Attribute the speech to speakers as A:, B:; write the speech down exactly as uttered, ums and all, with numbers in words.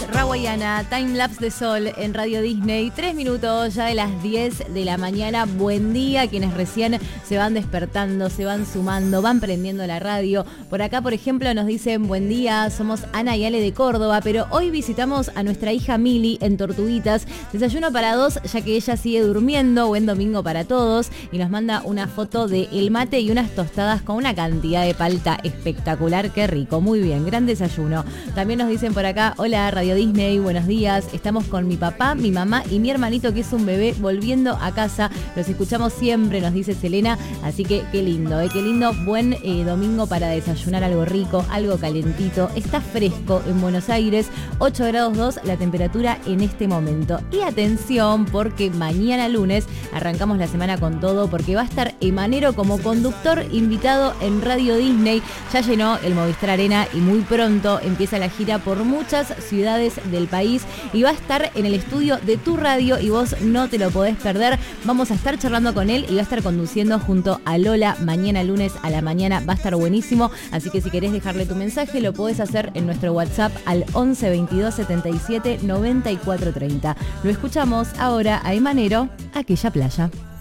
A: Rawayana, Timelapse de Sol en Radio Disney. Tres minutos ya de las diez de la mañana. Buen día a quienes recién se van despertando, se van sumando, van prendiendo la radio. Por acá, por ejemplo, nos dicen buen día, somos Ana y Ale de Córdoba, pero hoy visitamos a nuestra hija Mili en Tortuguitas. Desayuno para dos, ya que ella sigue durmiendo. Buen domingo para todos. Y nos manda una foto de el mate y unas tostadas con una cantidad de palta espectacular. Qué rico, muy bien, gran desayuno. También nos dicen por acá, hola Radio Disney, buenos días. Estamos con mi papá, mi mamá y mi hermanito que es un bebé volviendo a casa. Los escuchamos siempre, nos dice Selena. Así que qué lindo, ¿eh? Qué lindo. Buen eh, domingo para desayunar algo rico, algo calentito. Está fresco en Buenos Aires, ocho grados dos la temperatura en este momento. Y atención, porque mañana lunes arrancamos la semana con todo, porque va a estar Emanero como conductor invitado en Radio Disney. Ya llenó el Movistar Arena y muy pronto empieza la gira por muchas ciudades del país y va a estar en el estudio de tu radio y vos no te lo podés perder. Vamos a estar charlando con él y va a estar conduciendo junto a Lola mañana lunes a la mañana. Va a estar buenísimo, así que si querés dejarle tu mensaje lo podés hacer en nuestro WhatsApp al once veintidós setenta y siete noventa y cuatro treinta. Lo escuchamos ahora a Emanero, Aquella Playa.